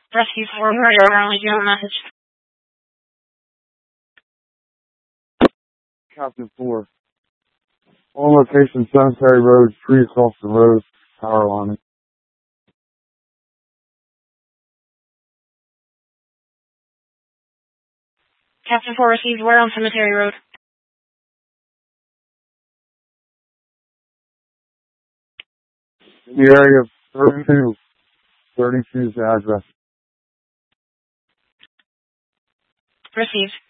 Rescue 4, murder, only do message. Captain 4. All locations, Cemetery Road, tree across the road, power line. Captain 4 received where on Cemetery Road. In the area of 32. 32 is the address. Received.